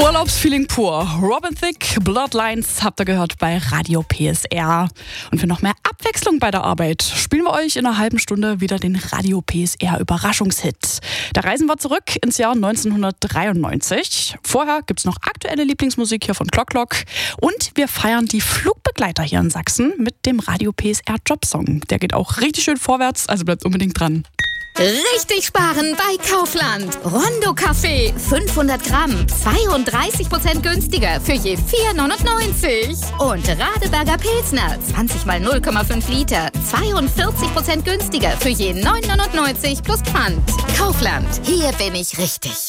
Urlaubsfeeling pur. Robin Thicke, Bloodlines habt ihr gehört bei Radio PSR. Und für noch mehr Abwechslung bei der Arbeit spielen wir euch in einer halben Stunde wieder den Radio PSR Überraschungshit. Da reisen wir zurück ins Jahr 1993. Vorher gibt's noch aktuelle Lieblingsmusik hier von Clock. Und wir feiern die Flugbegleiter hier in Sachsen mit dem Radio PSR Jobsong. Der geht auch richtig schön vorwärts, also bleibt unbedingt dran. Richtig sparen bei Kaufland. Rondo Kaffee 500 Gramm, 32% günstiger für je 4,99. Und Radeberger Pilsner 20 mal 0,5 Liter, 42% günstiger für je 9,99 plus Pfand. Kaufland, hier bin ich richtig.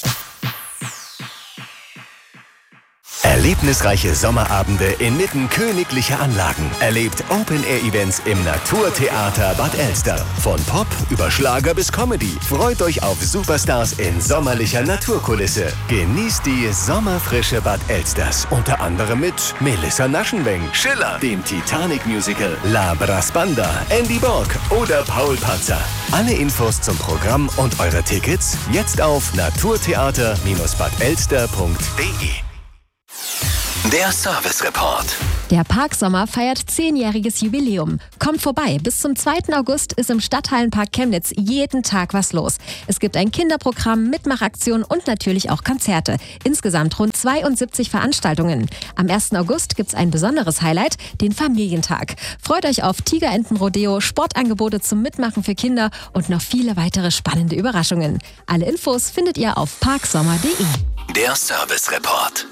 Erlebnisreiche Sommerabende inmitten königlicher Anlagen. Erlebt Open-Air-Events im Naturtheater Bad Elster. Von Pop über Schlager bis Comedy. Freut euch auf Superstars in sommerlicher Naturkulisse. Genießt die sommerfrische Bad Elsters. Unter anderem mit Melissa Naschenweng, Schiller, dem Titanic-Musical, La Brasbanda, Andy Borg oder Paul Panzer. Alle Infos zum Programm und eure Tickets jetzt auf naturtheater-badelster.de. Der Service Report. Der Parksommer feiert 10-jähriges Jubiläum. Kommt vorbei, bis zum 2. August ist im Stadthallenpark Chemnitz jeden Tag was los. Es gibt ein Kinderprogramm, Mitmachaktionen und natürlich auch Konzerte. Insgesamt rund 72 Veranstaltungen. Am 1. August gibt's ein besonderes Highlight, den Familientag. Freut euch auf Tigerentenrodeo, Sportangebote zum Mitmachen für Kinder und noch viele weitere spannende Überraschungen. Alle Infos findet ihr auf parksommer.de. Der Service Report.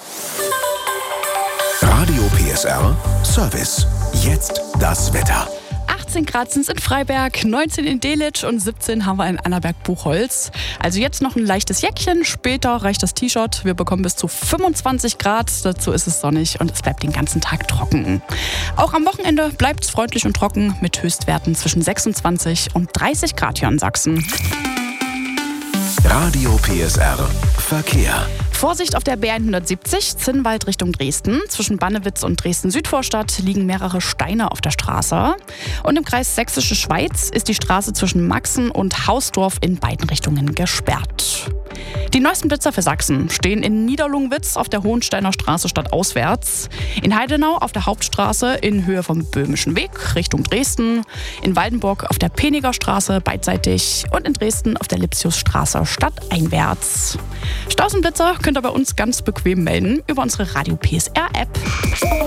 Radio PSR Service. Jetzt das Wetter. 18 Grad sind es in Freiberg, 19 in Delitzsch und 17 haben wir in Annaberg-Buchholz. Also jetzt noch ein leichtes Jäckchen, später reicht das T-Shirt. Wir bekommen bis zu 25 Grad, dazu ist es sonnig und es bleibt den ganzen Tag trocken. Auch am Wochenende bleibt es freundlich und trocken mit Höchstwerten zwischen 26 und 30 Grad hier in Sachsen. Radio PSR Verkehr. Vorsicht auf der B170, Zinnwald Richtung Dresden. Zwischen Bannewitz und Dresden-Südvorstadt liegen mehrere Steine auf der Straße. Und im Kreis Sächsische Schweiz ist die Straße zwischen Maxen und Hausdorf in beiden Richtungen gesperrt. Die neuesten Blitzer für Sachsen stehen in Niederlungwitz auf der Hohensteiner Straße stadtauswärts, in Heidenau auf der Hauptstraße in Höhe vom Böhmischen Weg Richtung Dresden, in Waldenburg auf der Peniger Straße beidseitig und in Dresden auf der Lipsiusstraße stadteinwärts. Staus und Blitzer könnt ihr bei uns ganz bequem melden über unsere Radio PSR App.